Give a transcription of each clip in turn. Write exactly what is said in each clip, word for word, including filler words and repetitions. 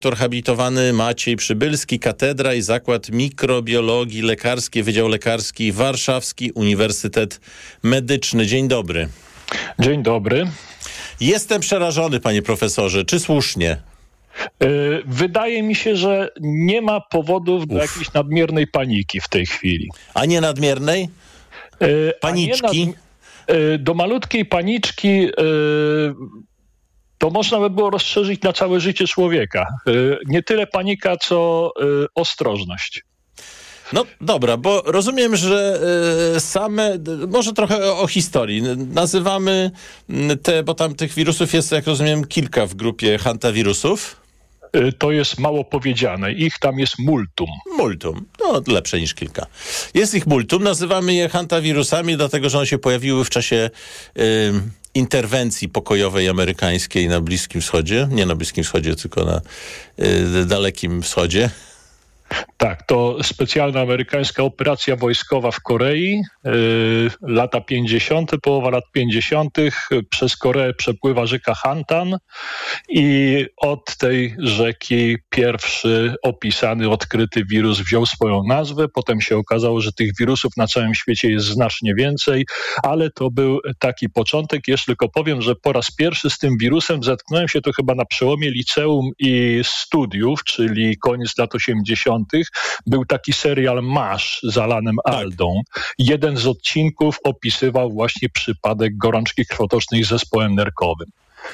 Doktor habilitowany Maciej Przybylski, Katedra i Zakład Mikrobiologii Lekarskiej, Wydział Lekarski, Warszawski Uniwersytet Medyczny. Dzień dobry. Dzień dobry. Jestem przerażony, panie profesorze. Czy słusznie? Wydaje mi się, że nie ma powodów do Uf. jakiejś nadmiernej paniki w tej chwili. A nie nadmiernej? Paniczki? Nad... Do malutkiej paniczki to można by było rozszerzyć na całe życie człowieka. Nie tyle panika, co ostrożność. No dobra, bo rozumiem, że same, może trochę o, o historii. Nazywamy te, bo tam tych wirusów jest, jak rozumiem, kilka w grupie hantawirusów. To jest mało powiedziane. Ich tam jest multum. Multum. No, lepsze niż kilka. Jest ich multum. Nazywamy je hantawirusami, dlatego że one się pojawiły w czasie y, interwencji pokojowej amerykańskiej na Bliskim Wschodzie. Nie na Bliskim Wschodzie, tylko na y, Dalekim Wschodzie. Tak, to specjalna amerykańska operacja wojskowa w Korei, yy, lata pięćdziesiąte, połowa lat pięćdziesiątych. Przez Koreę przepływa rzeka Hantan i od tej rzeki pierwszy opisany, odkryty wirus wziął swoją nazwę. Potem się okazało, że tych wirusów na całym świecie jest znacznie więcej, ale to był taki początek. Jeszcze tylko powiem, że po raz pierwszy z tym wirusem zetknąłem się to chyba na przełomie liceum i studiów, czyli koniec lat osiemdziesiątych. Był taki serial MASH z Alanem Aldą. Tak. Jeden z odcinków opisywał właśnie przypadek gorączki krwotocznej z zespołem nerkowym.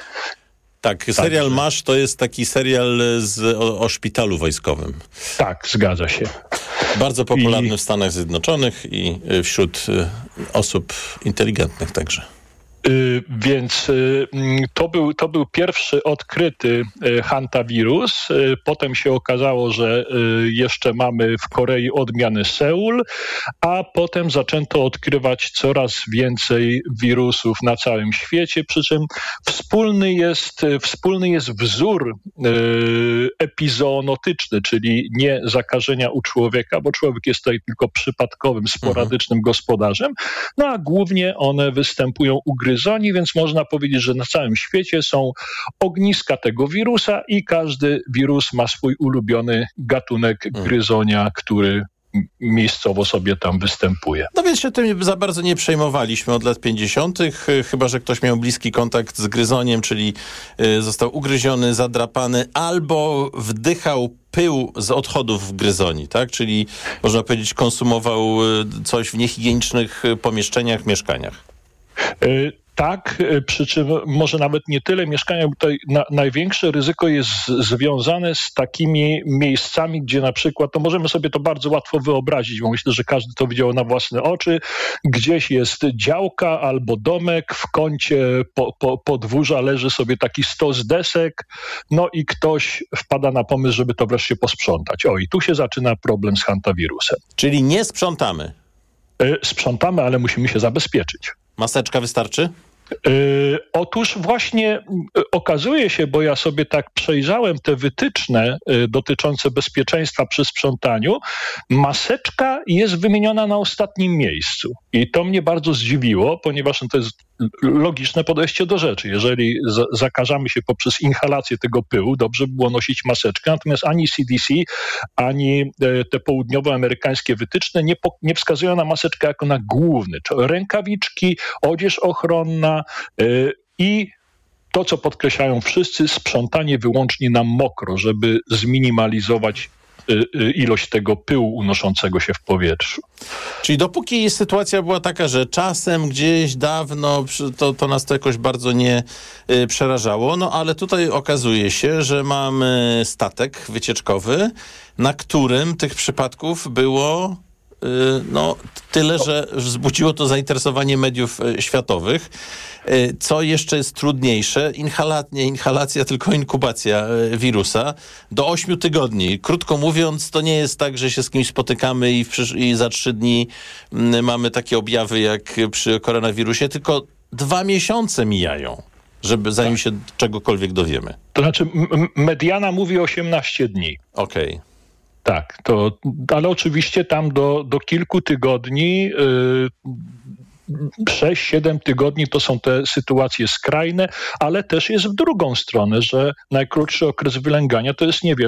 Tak, serial Także. MASH to jest taki serial z, o, o szpitalu wojskowym. Tak, zgadza się. Bardzo popularny I... w Stanach Zjednoczonych i wśród osób inteligentnych także. Yy, więc yy, to, był, to był pierwszy odkryty yy, hantawirus. Yy, potem się okazało, że yy, jeszcze mamy w Korei odmiany Seul, a potem zaczęto odkrywać coraz więcej wirusów na całym świecie, przy czym wspólny jest, yy, wspólny jest wzór yy, epizoonotyczny, czyli nie zakażenia u człowieka, bo człowiek jest tutaj tylko przypadkowym, sporadycznym mhm. gospodarzem, no a głównie one występują u gryzoni, więc można powiedzieć, że na całym świecie są ogniska tego wirusa i każdy wirus ma swój ulubiony gatunek gryzonia, który miejscowo sobie tam występuje. No więc się tym za bardzo nie przejmowaliśmy od lat pięćdziesiątych, chyba że ktoś miał bliski kontakt z gryzoniem, czyli został ugryziony, zadrapany albo wdychał pył z odchodów w gryzoni, tak? Czyli można powiedzieć konsumował coś w niehigienicznych pomieszczeniach, mieszkaniach. Y- Tak, przy czym może nawet nie tyle mieszkania, bo tutaj na, największe ryzyko jest z, związane z takimi miejscami, gdzie na przykład, to możemy sobie to bardzo łatwo wyobrazić, bo myślę, że każdy to widział na własne oczy, gdzieś jest działka albo domek, w kącie po, po, podwórza leży sobie taki stos desek, no i ktoś wpada na pomysł, żeby to wreszcie posprzątać. O, i tu się zaczyna problem z hantawirusem. Czyli nie sprzątamy? Y, sprzątamy, ale musimy się zabezpieczyć. Maseczka wystarczy? Yy, otóż właśnie yy, okazuje się, bo ja sobie tak przejrzałem te wytyczne yy, dotyczące bezpieczeństwa przy sprzątaniu, maseczka jest wymieniona na ostatnim miejscu. I to mnie bardzo zdziwiło, ponieważ to jest logiczne podejście do rzeczy. Jeżeli za- zakażamy się poprzez inhalację tego pyłu, dobrze by było nosić maseczkę, natomiast ani C D C, ani yy, te południowoamerykańskie wytyczne nie, po- nie wskazują na maseczkę jako na główny. Czyli rękawiczki, odzież ochronna, i to, co podkreślają wszyscy, sprzątanie wyłącznie na mokro, żeby zminimalizować ilość tego pyłu unoszącego się w powietrzu. Czyli dopóki sytuacja była taka, że czasem gdzieś dawno to, to nas to jakoś bardzo nie y, przerażało, no ale tutaj okazuje się, że mamy statek wycieczkowy, na którym tych przypadków było no tyle, że wzbudziło to zainteresowanie mediów światowych. Co jeszcze jest trudniejsze, inhala- nie inhalacja, tylko inkubacja wirusa do ośmiu tygodni. Krótko mówiąc, to nie jest tak, że się z kimś spotykamy i, w przysz- i za trzy dni mamy takie objawy jak przy koronawirusie, tylko dwa miesiące mijają, żeby zanim tak. się czegokolwiek dowiemy. To znaczy m- mediana mówi osiemnaście dni. Okej. Okay. Tak, to, ale oczywiście tam do, do kilku tygodni yy, sześć siedem tygodni to są te sytuacje skrajne, ale też jest w drugą stronę, że najkrótszy okres wylęgania to jest, nie wiem,